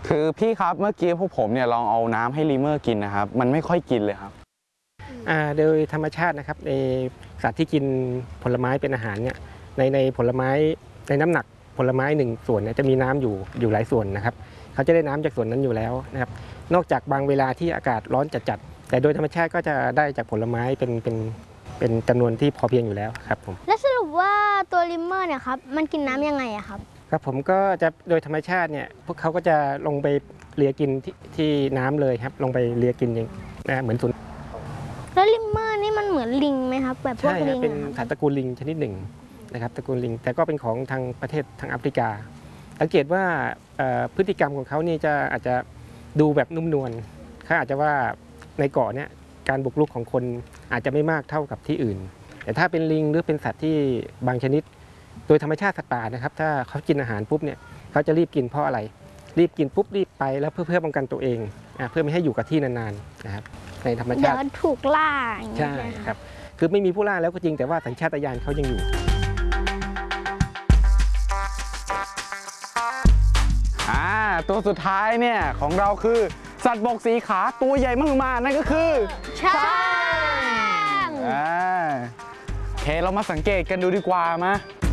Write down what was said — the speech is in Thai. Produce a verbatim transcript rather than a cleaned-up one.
คือพี่ครับเมื่อกี้พวกผมเนี่ยลองเอาน้ำให้ลีเมอร์กินนะครับมันไม่ค่อยกินเลยครับโดยธรรมชาตินะครับในสัตว์ที่กินผลไม้เป็นอาหารเนี่ยในในผลไม้ในน้ำหนักผลไม้หนึ่งส่วนเนี่ยจะมีน้ำอยู่อยู่หลายส่วนนะครับเขาจะได้น้ำจากส่วนนั้นอยู่แล้วนะครับนอกจากบางเวลาที่อากาศร้อนจัดๆแต่โดยธรรมชาติก็จะได้จากผลไม้เป็นเป็นเป็นจำนวนที่พอเพียงอยู่แล้วครับผมและสรุปว่าตัวลิมเมอร์เนี่ยครับมันกินน้ำยังไงอะครับครับผมก็จะโดยธรรมชาติเนี่ยพวกเขาก็จะลงไปเลียกินที่ที่น้ำเลยครับลงไปเลียกินเองนะเหมือนสุนัขแล้วลิมเมอร์นี่มันเหมือนลิงไหมครับแบบพวกลิงเป็นสัตว์ตระกูลลิงชนิดหนึ่งนะครับตระกูลลิงแต่ก็เป็นของทางประเทศทางแอฟริกาสังเกตว่าพฤติกรรมของเขานี่จะอาจจะดูแบบนุ่มนวลเขาอาจจะว่าในเกาะเนี่ยการบุกรุกของคนอาจจะไม่มากเท่ากับที่อื่นแต่ถ้าเป็นลิงหรือเป็นสัตว์ที่บางชนิดโดยธรรมชาติสัตว์ป่านะครับถ้าเขากินอาหารปุ๊บเนี่ยเขาจะรีบกินเพราะอะไรรีบกินปุ๊บรีบไปแล้วเพื่อเพื่อป้องกันตัวเองเพื่อไม่ให้อยู่กับที่นานๆนะครับในธรรมชาติเดี๋ยวถูกล่าใช่ครับคือไม่มีผู้ล่าแล้วก็จริงแต่ว่าสัญชาตญาณเขายังอยู่อ่าตัวสุดท้ายเนี่ยของเราคือสัตว์บกสีขาตัวใหญ่มากๆนั่นก็คือช้างอ่าโอเคเรามาสังเกตกันดูดีกว่ามา